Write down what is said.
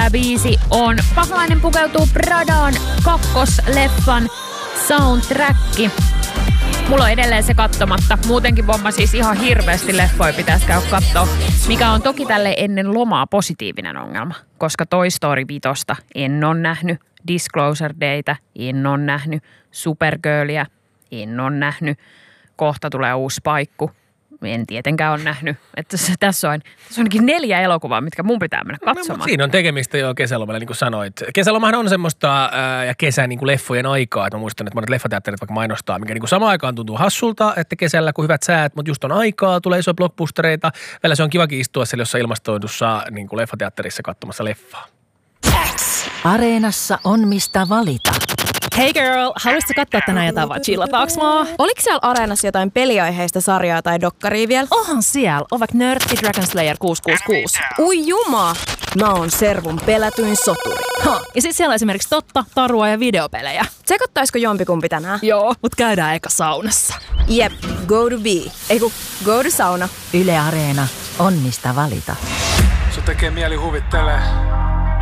Tää biisi on Paholainen pukeutuu Pradaan kakkosleffan soundtracki. Mulla on edelleen se katsomatta. Muutenkin pomma siis ihan hirveästi leffoja pitäisi käydä kattoo. Mikä on toki tälle ennen lomaa positiivinen ongelma. Koska Toy Story 5 en ole nähnyt. Disclosure Daytä en ole nähnyt. Supergirlia en ole nähnyt. Kohta tulee uusi paikku. En tietenkään ole nähnyt. Että tässä on ainakin 4 elokuvaa, mitkä mun pitää mennä katsomaan. No, siinä on tekemistä jo kesälomalle, niin kuin sanoit. Kesälomahan on semmoista ja kesän niin kuin leffojen aikaa. Että mä muistan, että monet leffateatterit vaikka mainostaa, mikä niin kuin samaan aikaan tuntuu hassulta, että kesällä kun hyvät säät, mutta just on aikaa, tulee isoja blockbustereita. Välillä se on kivakin istua siellä jossain ilmastoidussa niin kuin leffateatterissa katsomassa leffaa. Areenassa on mistä valita. Hey girl, haluaisitko katsoa tänään jotain vaan chillataaks mua? Oliko siellä Areenassa jotain peliaiheista sarjaa tai dokkaria vielä? Onhan siellä, on vaikka Nörtti Dragon Slayer 666. Ui juma! Mä oon Servun pelätyin soturi. Ja sit siellä on esimerkiksi totta, tarua ja videopelejä. Tsekottaisiko jompikumpi tänään? Joo, mut käydään eka saunassa. Jep, go to be. Go to sauna. Yle Areena on mistä valita. Sun tekee mieli huvittelee.